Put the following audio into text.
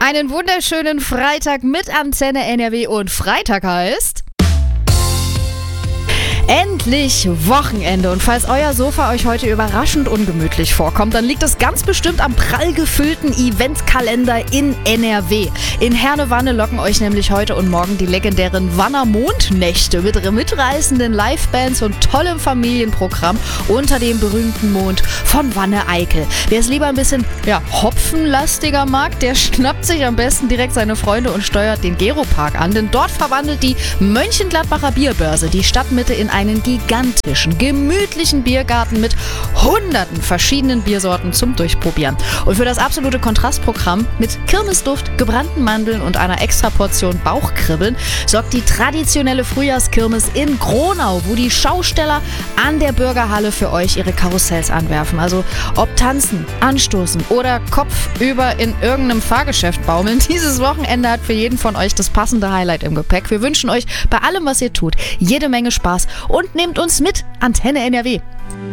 Einen wunderschönen Freitag mit Antenne NRW und Freitag heißt... Endlich Wochenende, und falls euer Sofa euch heute überraschend ungemütlich vorkommt, dann liegt es ganz bestimmt am prall gefüllten Eventkalender in NRW. In Herne-Wanne locken euch nämlich heute und morgen die legendären Wanner Mondnächte mit mitreißenden Livebands und tollem Familienprogramm unter dem berühmten Mond von Wanne-Eickel. Wer es lieber ein bisschen hopfenlastiger mag, der schnappt sich am besten direkt seine Freunde und steuert den Geropark an, denn dort verwandelt die Mönchengladbacher Bierbörse die Stadtmitte in einen gigantischen, gemütlichen Biergarten mit hunderten verschiedenen Biersorten zum Durchprobieren. Und für das absolute Kontrastprogramm mit Kirmesduft, gebrannten Mandeln und einer extra Portion Bauchkribbeln sorgt die traditionelle Frühjahrskirmes in Gronau, wo die Schausteller an der Bürgerhalle für euch ihre Karussells anwerfen. Also ob tanzen, anstoßen oder kopfüber in irgendeinem Fahrgeschäft baumeln, dieses Wochenende hat für jeden von euch das passende Highlight im Gepäck. Wir wünschen euch bei allem, was ihr tut, jede Menge Spaß und nehmt uns mit. Antenne NRW.